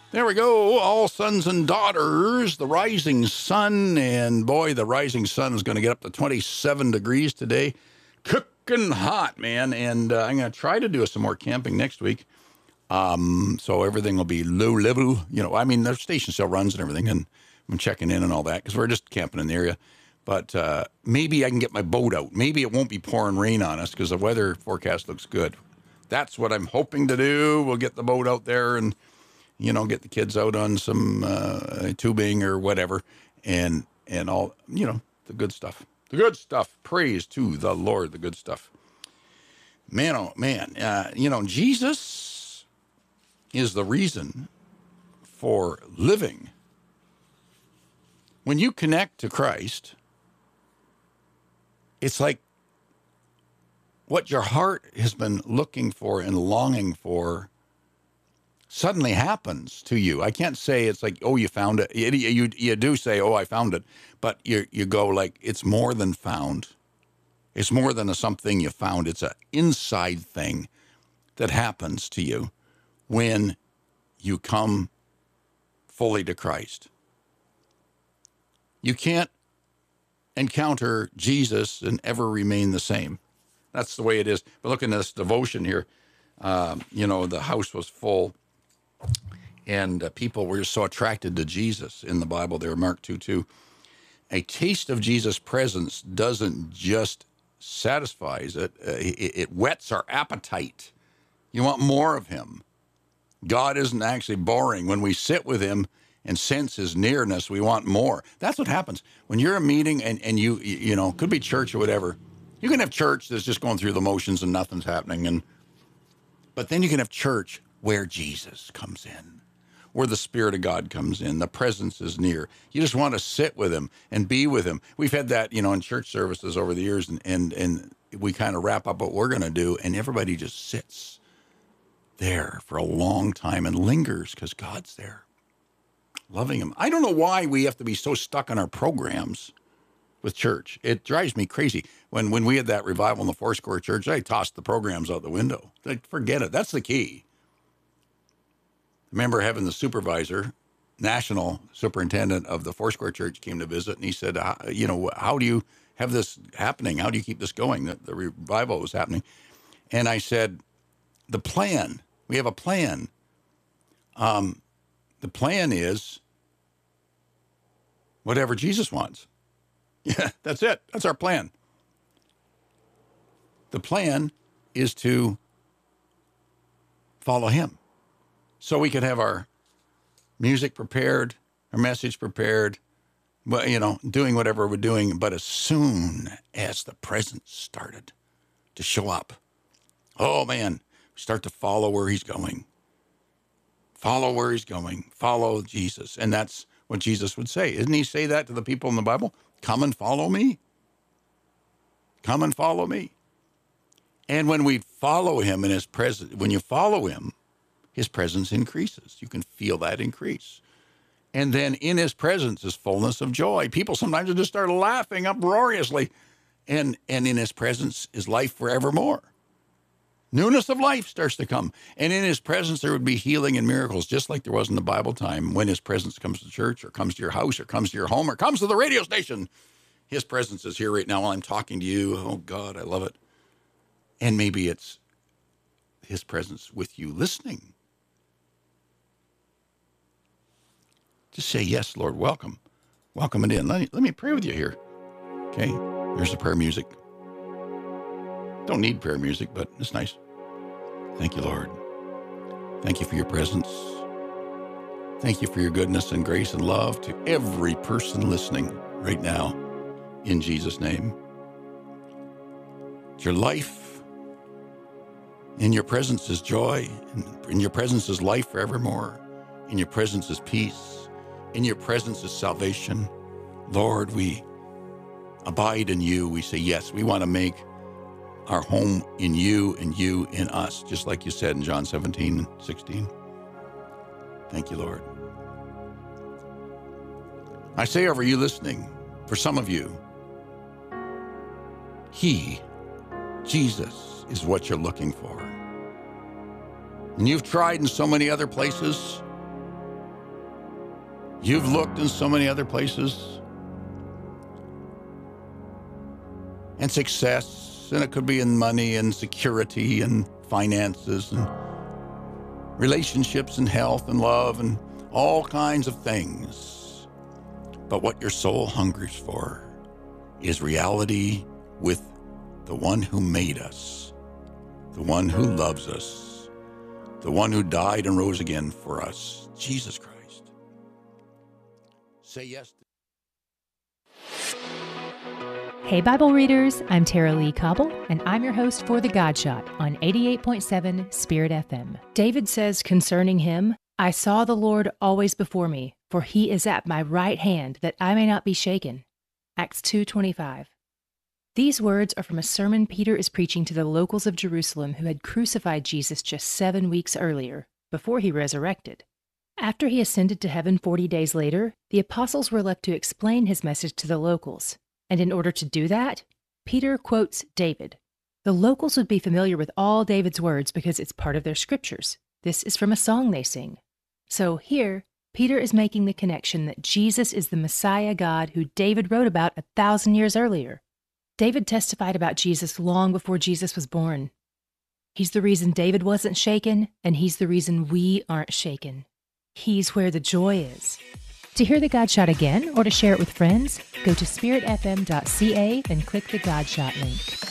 There we go. All sons and daughters, the rising sun. And boy, the rising sun is going to get up to 27 degrees today. Cooking hot, man. And I'm going to try to do some more camping next week. So everything will be low level. You know, I mean, the station still runs and everything. And I'm checking in and all that because we're just camping in the area. But maybe I can get my boat out. Maybe it won't be pouring rain on us because the weather forecast looks good. That's what I'm hoping to do. We'll get the boat out there and get the kids out on some tubing or whatever, and all, the good stuff. The good stuff. Praise to the Lord, the good stuff. Man, oh, man. Jesus is the reason for living. When you connect to Christ, it's like what your heart has been looking for and longing for suddenly happens to you. I can't say it's like, oh, you found it. You do say, oh, I found it. But you go like, it's more than found. It's more than something you found. It's an inside thing that happens to you when you come fully to Christ. You can't encounter Jesus and ever remain the same. That's the way it is. But look at this devotion here. The house was full. And people were so attracted to Jesus in the Bible there, Mark 2:2. A taste of Jesus' presence doesn't just satisfy it, it whets our appetite. You want more of him. God isn't actually boring. When we sit with him and sense his nearness, we want more. That's what happens. When you're a meeting and you could be church or whatever, you can have church that's just going through the motions and nothing's happening. But then you can have church where Jesus comes in, where the Spirit of God comes in. The presence is near. You just want to sit with him and be with him. We've had that, in church services over the years, and we kind of wrap up what we're going to do, and everybody just sits there for a long time and lingers because God's there, loving him. I don't know why we have to be so stuck on our programs with church. It drives me crazy. When we had that revival in the Foursquare Church, I tossed the programs out the window. Forget it. That's the key. I remember having the supervisor, national superintendent of the Foursquare Church came to visit, and he said, how do you have this happening? How do you keep this going? The revival was happening. And I said, the plan, we have a plan. The plan is whatever Jesus wants. Yeah, that's it. That's our plan. The plan is to follow him. So we could have our music prepared, our message prepared, but, doing whatever we're doing. But as soon as the presence started to show up, oh, man, we start to follow where he's going. Follow where he's going. Follow Jesus. And that's what Jesus would say. Didn't he say that to the people in the Bible? Come and follow me. Come and follow me. And when we follow him in his presence, when you follow him, his presence increases. You can feel that increase. And then in his presence is fullness of joy. People sometimes just start laughing uproariously. And in his presence is life forevermore. Newness of life starts to come. And in his presence, there would be healing and miracles, just like there was in the Bible time when his presence comes to church or comes to your house or comes to your home or comes to the radio station. His presence is here right now while I'm talking to you. Oh, God, I love it. And maybe it's his presence with you listening. Just say, yes, Lord, welcome. Welcome it in. Let me pray with you here. Okay, there's the prayer music. Don't need prayer music, but it's nice. Thank you, Lord. Thank you for your presence. Thank you for your goodness and grace and love to every person listening right now, in Jesus' name. It's your life. In your presence is joy. In your presence is life forevermore. In your presence is peace. In your presence is salvation. Lord, we abide in you. We say, yes, we want to make our home in you and you in us, just like you said in John 17:16. Thank you, Lord. I say over you listening, for some of you, Jesus, is what you're looking for. And you've tried in so many other places, You've looked in so many other places. And success, and it could be in money and security and finances and relationships and health and love and all kinds of things. But what your soul hungers for is reality with the one who made us, the one who loves us, the one who died and rose again for us, Jesus Christ. Say yes. Hey Bible readers, I'm Tara Lee Cobble, and I'm your host for The God Shot on 88.7 Spirit FM. David says concerning him, I saw the Lord always before me, for he is at my right hand, that I may not be shaken. Acts 2:25. These words are from a sermon Peter is preaching to the locals of Jerusalem who had crucified Jesus just 7 weeks earlier, before he resurrected. After he ascended to heaven 40 days later, the apostles were left to explain his message to the locals. And in order to do that, Peter quotes David. The locals would be familiar with all David's words because it's part of their scriptures. This is from a song they sing. So here, Peter is making the connection that Jesus is the Messiah God who David wrote about 1,000 years earlier. David testified about Jesus long before Jesus was born. He's the reason David wasn't shaken, and he's the reason we aren't shaken. He's where the joy is. To hear The God Shot again or to share it with friends, go to spiritfm.ca and click the God Shot link.